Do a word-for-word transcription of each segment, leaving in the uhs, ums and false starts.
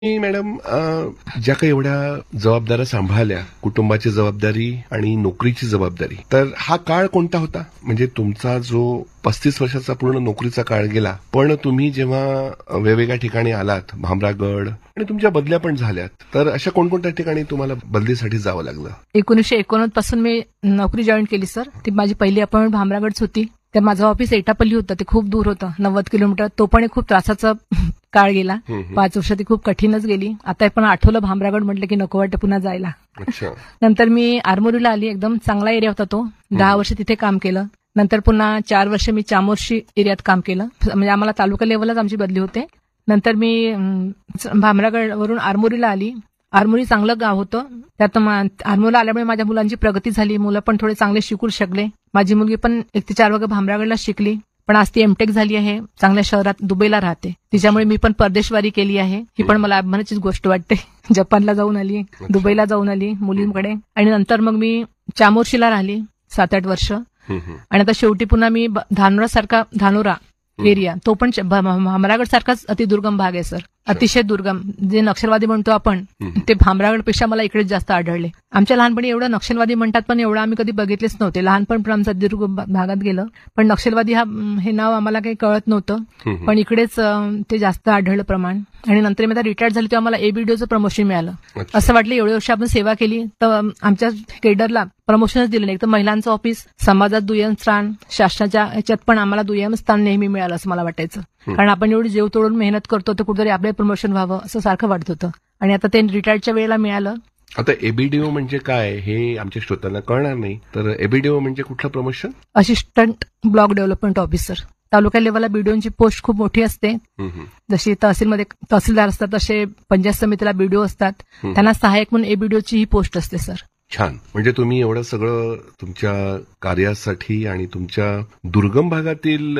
मी madam अ, ज्या काही एवढ्या जबाबदाऱ्या सांभाळल्या, कुटुंबाची जबाबदारी आणि नोकरीची जबाबदारी, तर हा काळ कोणता होता? म्हणजे तुमचा जो पस्तीस वर्षाचा पूर्ण नोकरीचा काळ गेला, पण तुम्ही जेव्हा वेगवेगळ्या ठिकाणी आलात, भामरागड आणि तुमच्या बदल्या पण झाल्यात, तर अशा कोणकोणत्या ठिकाणी तुम्हाला बदलीसाठी जावं लागलं? एकोणीसशे एकोणनव्वद पासून मी नोकरी जॉईन केली सर. ती माझी पहिली अपॉइंटमेंट भामरागडच होती. तर माझं ऑफिस एटापल्ली होतं, ते खूप दूर होतं, नव्वद किलोमीटर. तो पण एक खूप त्रासाचा काळ गेला. पाच वर्ष ती खूप कठीणच गेली. आता पण आठवलं भामरागड म्हटलं की नको वाटतं पुन्हा जायला. अच्छा. नंतर मी आरमोरीला आली. एकदम चांगला एरिया होता तो. दहा वर्ष तिथे काम केलं. नंतर पुन्हा चार वर्ष मी चामोर्शी एरियात काम केलं. म्हणजे आम्हाला तालुका लेव्हलच आमची बदली होते. नंतर मी अं, भामरागडवरून आरमोरीला आली. आरमोरी चांगलं गाव होतं. त्यात आरमोरीला आल्यामुळे माझ्या मुलांची प्रगती झाली. मुलं पण थोडे चांगले शिकू शकले. माझी मुलगी पण एक ते चार वर्ग भामरागडला शिकली. पण आज ती एमटेक झाली आहे. चांगल्या शहरात दुबईला राहते. तिच्यामुळे मी पण परदेशवारी केली आहे. ही पण मला अभिमानाचीच गोष्ट वाटते. जपानला जाऊन आली, दुबईला जाऊन आली मुलींकडे. आणि नंतर मग मी चामोर्शीला राहिली सात आठ वर्ष. आणि आता शेवटी पुन्हा मी धानोरा सारखा धानोरा एरिया, तो पण भामरागड सारखाच अतिदुर्गम भाग आहे सर. अतिशय दुर्गम, जे नक्षलवादी म्हणतो आपण, ते भामरागडपेक्षा मला इकडेच जास्त आढळले. आमच्या लहानपणी एवढं नक्षलवादी म्हणतात, पण एवढं आम्ही कधी बघितलेच नव्हते. लहानपण पण आमचं दुर्गम भागात गेलं, पण नक्षलवादी हा हे नाव आम्हाला काही कळत नव्हतं. पण इकडेच ते जास्त आढळलं प्रमाण. आणि नंतर मी आता रिटायर्ड झाली तेव्हा मला एबीडीओचं प्रमोशन मिळालं. असं वाटलं एवढे वर्ष आपण सेवा केली तर आमच्या केडरला प्रमोशनच दिलं नाही. तर महिलांचं ऑफिस, समाजात दुय्यम स्थान, शासनाच्या याच्यात पण आम्हाला दुय्यम स्थान नेहमी मिळालं असं मला वाटायचं. कारण आपण एवढी जीव तोडून मेहनत करतो तर कुठेतरी आपले प्रमोशन व्हावं असं सारखं वाटत होतं. आणि आता ते रिटायर्डच्या वेळेला मिळालं. आता एबीडीओ म्हणजे काय हे आमच्या श्रोत्यांना कळणार नाही, तर एबीडीओ म्हणजे कुठलं promotion? Assistant block development officer. तालुका लेव्हलला बीडीओची पोस्ट खूप मोठी असते. जशी तहसीलमध्ये तहसीलदार असतात तसे पंचायत समितीला बीडीओ असतात. त्यांना सहाय्यक म्हणून एबीडीओची ही पोस्ट असते सर. छान. म्हणजे तुम्ही एवढं सगळं तुमच्या कार्यासाठी आणि तुमच्या दुर्गम भागातील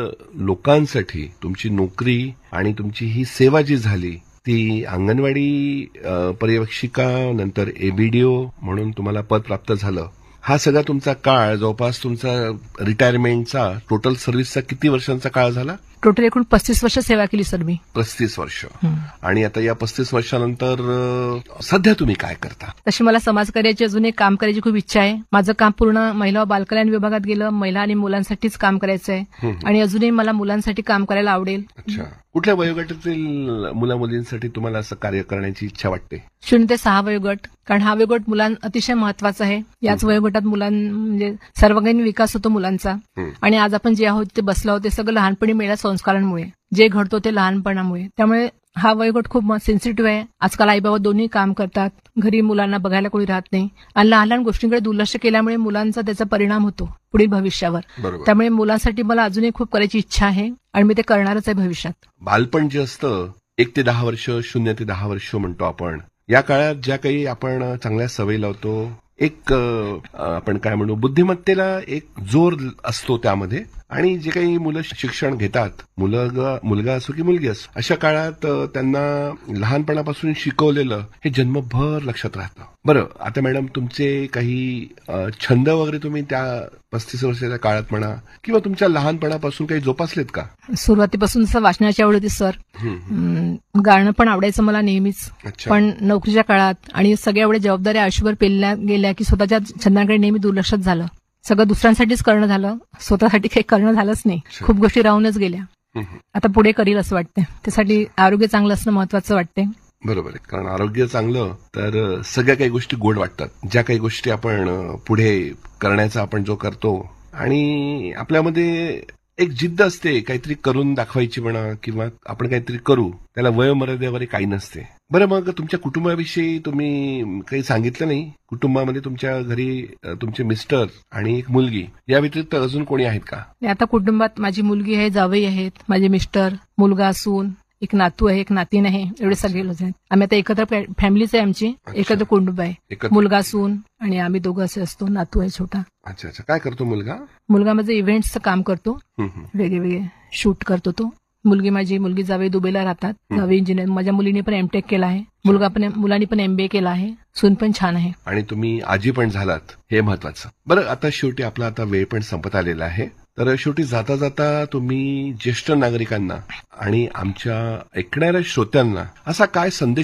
लोकांसाठी तुमची नोकरी आणि तुमची ही सेवा जी झाली ती अंगणवाडी पर्यवेक्षिका, नंतर एबीडीओ म्हणून तुम्हाला पद प्राप्त झालं. हा सगळा तुमचा काळ जवळपास तुमचा रिटायरमेंटचा टोटल सर्व्हिसचा किती वर्षांचा काळ झाला? टोटल एकूण पस्तीस वर्ष सेवा केली सर मी. पस्तीस वर्ष. आणि आता या पस्तीस वर्षानंतर सध्या तुम्ही काय करता? तशी मला समाजकार्याची अजून एक काम करायची खूप इच्छा आहे. माझं काम पूर्ण महिला व बालकल्याण विभागात गेलं. महिला आणि मुलांसाठीच काम करायचं आहे. आणि अजूनही मला मुलांसाठी काम करायला आवडेल. अच्छा. कुठल्या वयोगटातील मुला मुलींसाठी तुम्हाला असं कार्य करण्याची इच्छा वाटते? शून्य ते सहा वयोगट. कारण हा वयोगट मुलां अतिशय महत्वाचा आहे. याच वयोगटात मुलां म्हणजे सर्वांगीण विकास होतो मुलांचा. आणि आज आपण जे आहोत ते बसलो आहोत ते सगळं लहानपणी मिळाल्या संस्कारांमुळे, जे घडतो ते लहानपणामुळे. त्यामुळे हा वयोगट खूप सेन्सिटिव्ह आहे. आजकाल आई बाबा दोन्ही काम करतात, घरी मुलांना बघायला कोणी राहत नाही. आणि लहान लहान गोष्टींकडे दुर्लक्ष केल्यामुळे मुलांचा त्याचा परिणाम होतो पुढील भविष्यावर. त्यामुळे मुलांसाठी मला अजूनही खूप करायची इच्छा आहे आणि मी ते करणारच आहे भविष्यात. बालपण जे असतं एक ते दहा वर्ष, शून्य ते दहा वर्ष म्हणतो आपण, या काळात ज्या काही आपण चांगल्या सवयी लावतो, एक आपण काय म्हणू बुद्धिमत्तेला एक जोर असतो त्यामध्ये. आणि जे काही मुलं शिक्षण घेतात, मुलगा मुलगा असो की मुलगी असो, अशा काळात त्यांना लहानपणापासून शिकवलेलं हे जन्मभर लक्षात राहतं. बरं, आता मॅडम तुमचे काही छंद वगैरे तुम्ही त्या पस्तीस वर्षाच्या काळात म्हणा किंवा तुमच्या लहानपणापासून काही जोपासलेत का? सुरुवातीपासून वाचनाची आवड होती सर. गाणं पण आवडायचं मला नेहमीच. पण नोकरीच्या काळात आणि सगळ्या एवढ्या जबाबदाऱ्या आयुष्यभर पेलल्या गेल्या की स्वतःच्या छंदांकडे नेहमी दुर्लक्षच झालं. सगळं दुसऱ्यांसाठीच करणं झालं, स्वतःसाठी काही करणं झालंच नाही. खूप गोष्टी राहूनच गेल्या. आता पुढे करील असं वाटतं. त्यासाठी आरोग्य चांगलं असणं महत्वाचं वाटते. बरोबर आहे. कारण आरोग्य चांगलं तर सगळ्या काही गोष्टी गोड वाटतात. ज्या काही गोष्टी आपण पुढे करण्याचा आपण जो करतो आणि आपल्यामध्ये एक जिद्द असते काहीतरी करून दाखवायची म्हणा किंवा आपण काहीतरी करू, त्याला वयोमर्यादेवर काही नसते. बरं, मग तुमच्या कुटुंबाविषयी तुम्ही काही सांगितलं नाही. कुटुंबामध्ये तुमच्या घरी तुमचे मिस्टर आणि एक मुलगी या व्यतिरिक्त अजून कोणी आहेत का? आता कुटुंबात माझी मुलगी आहे, जावई आहेत, माझे मिस्टर, मुलगा, सून, एक नातू आहे, एक नातीन आहे. एवढे सगळे लोक आहेत. आम्ही आता एकत्र फॅमिलीच आहे आमची. एकत्र कुटुंब आहे. मुलगा, सून आणि आम्ही दोघं असे असतो. नातू आहे छोटा. अच्छा अच्छा. काय करतो मुलगा? मुलगा माझं इव्हेंट्सचं काम करतो. वेगळे वेगळे शूट करतो तो. मुलगी माझी मुलगी जावे दुबईला राहतात. जावे इंजिनियर. माझ्या मुलीने पण एमटेक केला आहे. मुलगा पण मुलांनी पण एमबीए केला आहे. सून पण छान आहे. आणि तुम्ही आजी पण झालात, हे महत्वाचं. बरं, आता शेवटी आपला आता वेळ पण संपत आलेला आहे. तर शेवटी जाता जाता तुम्ही ज्येष्ठ नागरिकांना आणि आमच्या ऐकणाऱ्या श्रोत्यांना असा काय संदेश